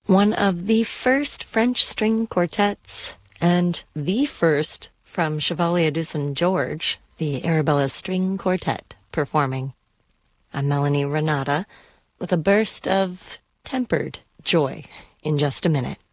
One of the first French string quartets, and the first from Chevalier de St. George, the Arabella String Quartet, performing. I'm Melanie Renata with a burst of tempered joy in just a minute.